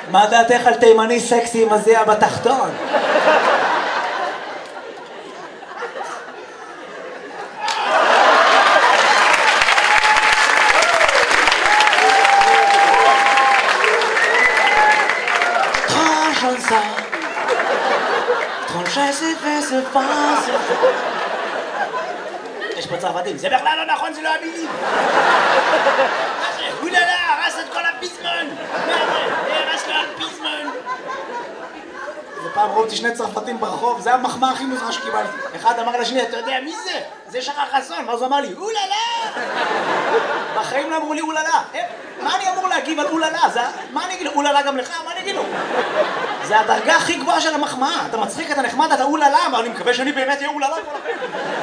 מה דעתך על תימני סקסי עם הזיע בתחתון? יש פה צרפתים, זה בכלל לא נכון, זה לא המילים. מה זה? אוללה, הרס את כל הפיזמון. מה זה? הרס כל הפיזמון. זה פעם ראיתי שני צרפתים ברחוב, זה המחמאה הכי מוזרה שקיבלתי. אחד אמר לשני, אתה יודע מי זה? זה שחר חסון. ואז הוא אמר לי, אוללה! בחיים לא אמרו לי אוללה. מה אני אמור להגיב על אוללה? מה אני אגיד לו? אוללה גם לך? מה אני אגיד לו? זה הדרגה הכי גבוהה של המחמאה. אתה מצחיק, אתה נחמד, אתה אוללה, אבל אני מקווה שאני באמת אהיה אוללה.